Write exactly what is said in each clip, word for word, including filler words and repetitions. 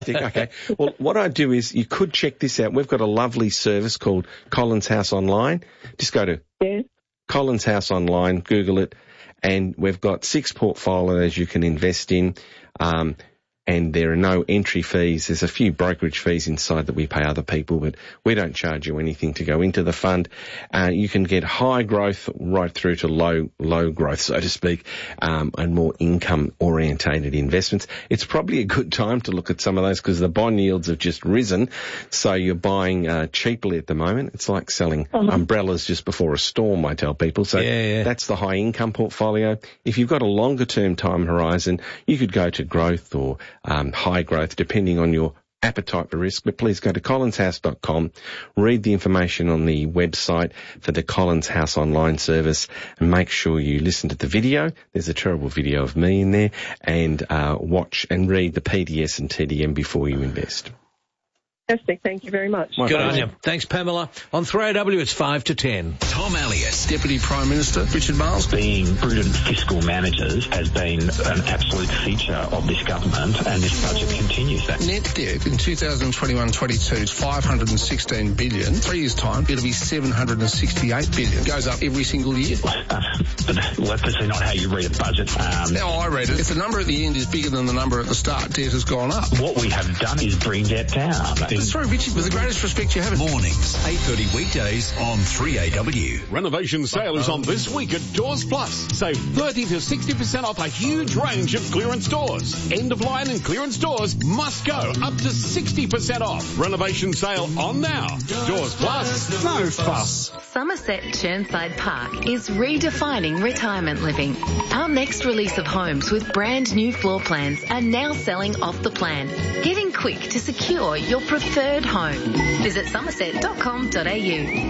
Okay. Well, what I do is you could check this out. We've got a lovely service called Collins House Online. Just go to yeah. Collins House Online, Google it, and we've got six portfolios you can invest in. Um, and there are no entry fees. There's a few brokerage fees inside that we pay other people, but we don't charge you anything to go into the fund. Uh, you can get high growth right through to low, low growth, so to speak, um, and more income orientated investments. It's probably a good time to look at some of those because the bond yields have just risen. So you're buying, uh, cheaply at the moment. It's like selling uh-huh. umbrellas just before a storm, I tell people. So yeah, yeah. that's the high income portfolio. If you've got a longer term time horizon, you could go to growth or Um, high growth, depending on your appetite for risk. But please go to collins house dot com, read the information on the website for the Collins House Online service, and make sure you listen to the video. There's a terrible video of me in there, and uh, watch and read the P D S and T D M before you invest. Fantastic. Thank you very much. My Good pleasure. on you. Thanks, Pamela. On three A W, it's five to ten. Tom Elliott. Deputy Prime Minister Richard Marles. Being prudent fiscal managers has been an absolute feature of this government, and this budget continues that. Net debt in two thousand twenty-one twenty-two is five hundred sixteen billion dollars. Three years' time, it'll be seven hundred sixty-eight billion dollars. Goes up every single year. Uh, but well, that's actually not how you read a budget. Um, how I read it, if the number at the end is bigger than the number at the start, debt has gone up. What we have done is bring debt down. Sorry, Richard, with the greatest respect you have. Mornings, eight thirty weekdays on three A W. Renovation sale is on this week at Doors Plus. Save thirty to sixty percent off a huge range of clearance doors. End of line and clearance doors must go up to sixty percent off. Renovation sale on now. Doors Plus, no fuss. Somerset Churnside Park is redefining retirement living. Our next release of homes with brand new floor plans are now selling off the plan. Get in quick to secure your preferred home. Visit somerset dot com dot a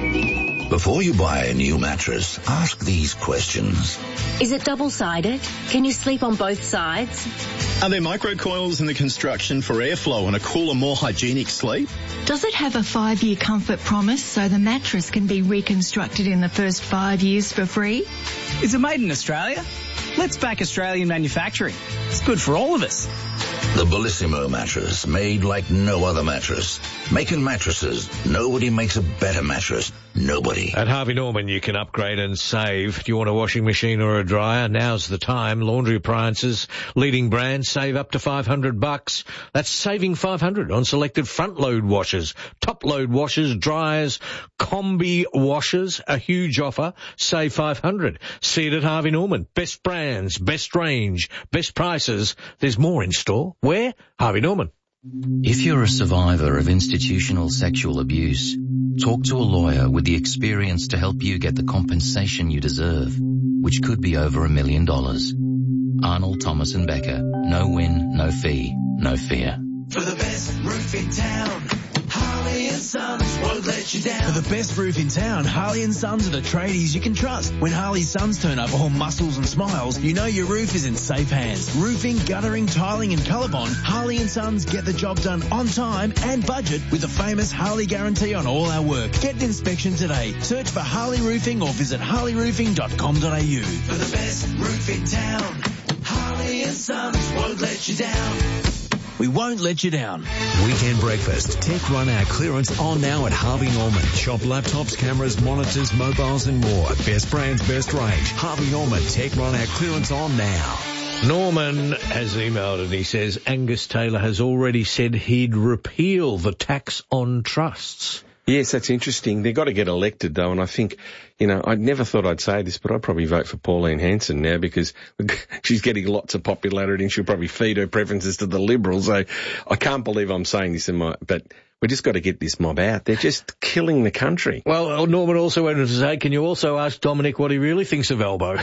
u. Before you buy a new mattress, ask these questions. Is it double-sided? Can you sleep on both sides? Are there microcoils in the construction for airflow and a cooler, more hygienic sleep? Does it have a five-year comfort promise so the mattress can be reconstructed in the first five years for free? Is it made in Australia? Let's back Australian manufacturing. It's good for all of us. The Bellissimo mattress, made like no other mattress. Making mattresses, nobody makes a better mattress. Nobody. At Harvey Norman, you can upgrade and save. Do you want a washing machine or a dryer? Now's the time. Laundry appliances, leading brands, save up to five hundred bucks. That's saving five hundred on selected front-load washers, top-load washers, dryers, combi washers. A huge offer. Save five hundred. See it at Harvey Norman. Best brands, best range, best prices. There's more in store. Where? Harvey Norman. If you're a survivor of institutional sexual abuse, talk to a lawyer with the experience to help you get the compensation you deserve, which could be over a million dollars. Arnold, Thomas and Becker. No win, no fee, no fear. For the best roof in town, Harley and Sons won't let you down. For the best roof in town, Harley and Sons are the tradies you can trust. When Harley Sons turn up all muscles and smiles, you know your roof is in safe hands. Roofing, guttering, tiling and colour bond, Harley and Sons get the job done on time and budget with the famous Harley guarantee on all our work. Get an inspection today. Search for Harley Roofing or visit harley roofing dot com dot a u. For the best roof in town, Harley and Sons won't let you down. We won't let you down. Weekend breakfast. Tech Run Out clearance on now at Harvey Norman. Shop laptops, cameras, monitors, mobiles and more. Best brands, best range. Harvey Norman. Tech Run Out clearance on now. Norman has emailed and he says Angus Taylor has already said he'd repeal the tax on trusts. Yes, that's interesting. They've got to get elected, though, and I think, you know, I never thought I'd say this, but I'd probably vote for Pauline Hanson now because she's getting lots of popularity and she'll probably feed her preferences to the Liberals. So I can't believe I'm saying this in my, but we just got to get this mob out. They're just killing the country. Well, Norman also wanted to say, can you also ask Dominic what he really thinks of Albo?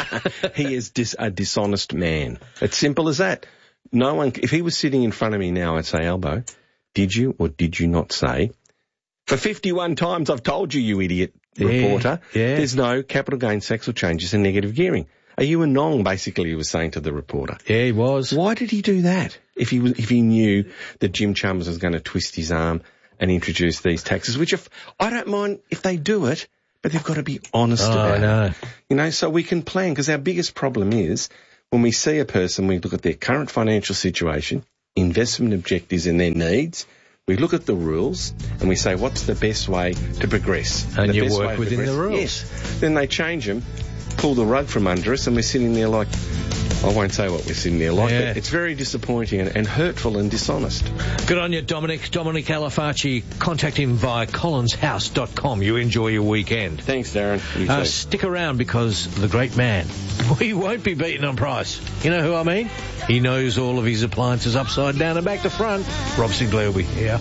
He is dis- a dishonest man. It's simple as that. No one, if he was sitting in front of me now, I'd say, Albo, did you or did you not say, for fifty-one times I've told you, you idiot yeah, reporter, yeah. there's no capital gains tax or changes in negative gearing. Are you a nong, basically, he was saying to the reporter. Yeah, he was. Why did he do that if he was, if he knew that Jim Chalmers was going to twist his arm and introduce these taxes, which if, I don't mind if they do it, but they've got to be honest oh, about I know. it. You know, so we can plan, because our biggest problem is when we see a person, we look at their current financial situation, investment objectives and their needs. We look at the rules and we say, what's the best way to progress? And the you best work way to within progress. the rules. Yes. Then they change them, pull the rug from under us, and we're sitting there like, I won't say what we're sitting there like, Yeah. but it's very disappointing and, and hurtful and dishonest. Good on you, Dominic. Dominic Alifaci. Contact him via collins house dot com. You enjoy your weekend. Thanks, Darren. You Uh, too. stick around because the great man, he won't be beaten on price. You know who I mean? He knows all of his appliances upside down and back to front. Rob Sinclair will be here.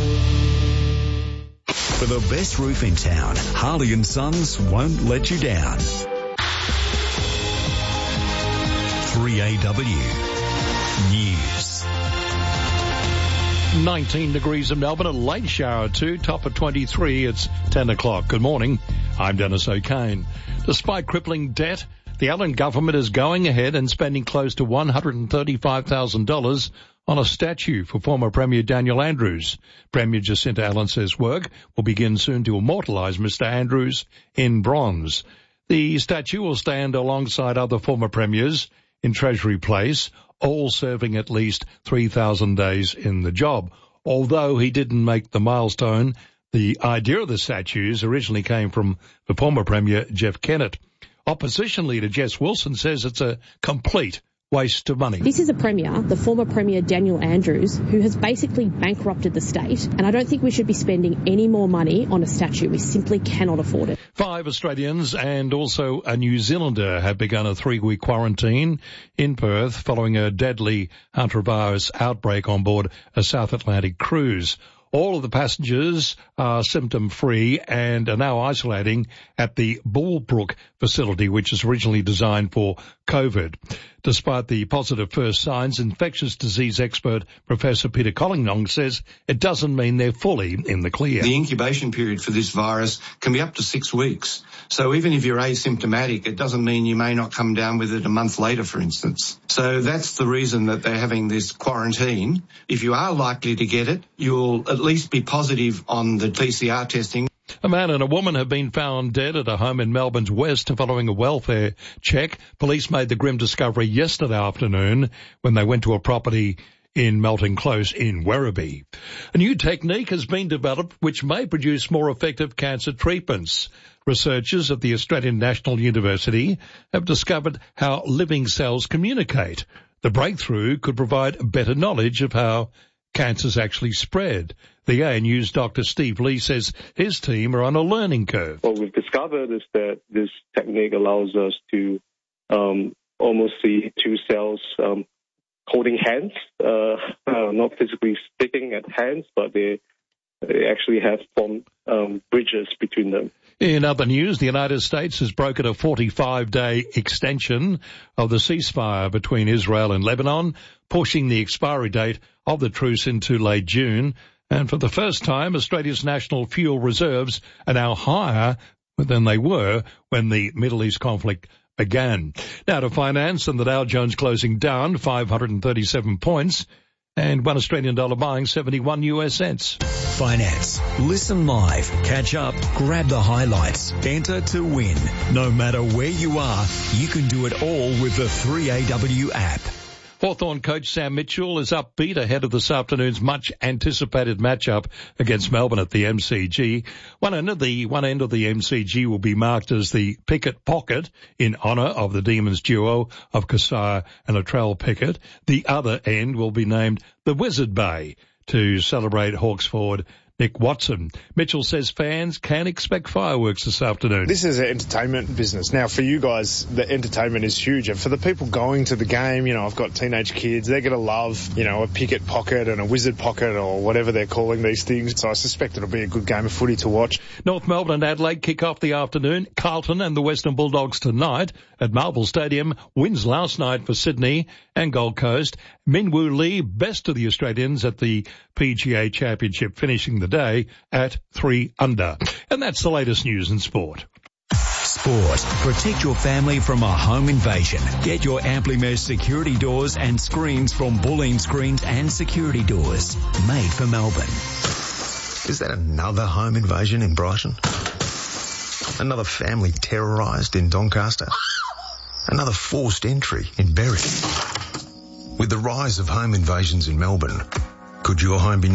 For the best roof in town, Harley and Sons won't let you down. three A W News. nineteen degrees in Melbourne, a late shower too, top of twenty-three. It's ten o'clock. Good morning. I'm Dennis O'Kane. Despite crippling debt, the Allen government is going ahead and spending close to one hundred thirty-five thousand dollars on a statue for former Premier Daniel Andrews. Premier Jacinta Allen says work will begin soon to immortalise Mister Andrews in bronze. The statue will stand alongside other former premiers in Treasury Place, all serving at least three thousand days in the job. Although he didn't make the milestone, the idea of the statues originally came from the former Premier Jeff Kennett. Opposition leader Jess Wilson says it's a complete waste of money. This is a Premier, the former Premier Daniel Andrews, who has basically bankrupted the state, and I don't think we should be spending any more money on a statue. We simply cannot afford it. Five Australians and also a New Zealander have begun a three-week quarantine in Perth following a deadly hantavirus outbreak on board a South Atlantic cruise. All of the passengers are symptom-free and are now isolating at the Bullbrook facility, which is originally designed for COVID. Despite the positive first signs, infectious disease expert Professor Peter Collingham says it doesn't mean they're fully in the clear. The incubation period for this virus can be up to six weeks. So even if you're asymptomatic, it doesn't mean you may not come down with it a month later, for instance. So that's the reason that they're having this quarantine. If you are likely to get it, you'll at least be positive on the P C R testing. A man and a woman have been found dead at a home in Melbourne's west following a welfare check. Police made the grim discovery yesterday afternoon when they went to a property in Melton Close in Werribee. A new technique has been developed which may produce more effective cancer treatments. Researchers at the Australian National University have discovered how living cells communicate. The breakthrough could provide better knowledge of how cancers actually spread. The A N U's Doctor Steve Lee says his team are on a learning curve. What we've discovered is that this technique allows us to um, almost see two cells um, holding hands, uh, uh, not physically sticking at hands, but they, they actually have formed um, bridges between them. In other news, the United States has broken a forty-five day extension of the ceasefire between Israel and Lebanon, pushing the expiry date of the truce into late June. And for the first time, Australia's national fuel reserves are now higher than they were when the Middle East conflict began. Now to finance, and the Dow Jones closing down five hundred thirty-seven points and one Australian dollar buying seventy-one U S cents. Finance. Listen live. Catch up. Grab the highlights. Enter to win. No matter where you are, you can do it all with the three A W app. Hawthorn coach Sam Mitchell is upbeat ahead of this afternoon's much-anticipated matchup against Melbourne at the M C G. One end of the one end of the M C G will be marked as the Pickett Pocket in honour of the Demons duo of Kasiah and Latrell Pickett. The other end will be named the Wizard Bay to celebrate Hawksford Nick Watson. Mitchell says fans can expect fireworks this afternoon. This is an entertainment business. Now, for you guys, the entertainment is huge. And for the people going to the game, you know, I've got teenage kids. They're going to love, you know, a Pickett Pocket and a Wizard Pocket or whatever they're calling these things. So I suspect it'll be a good game of footy to watch. North Melbourne and Adelaide kick off the afternoon. Carlton and the Western Bulldogs tonight at Marvel Stadium. Wins last night for Sydney and Gold Coast. Min Woo Lee, best of the Australians at the P G A Championship, finishing the day at three under. And that's the latest news in sport. Sport. Protect your family from a home invasion. Get your Amply Mesh security doors and screens from Bulleen Screens and Security Doors. Made for Melbourne. Is that another home invasion in Brighton? Another family terrorised in Doncaster? Another forced entry in Berry? With the rise of home invasions in Melbourne, could your home be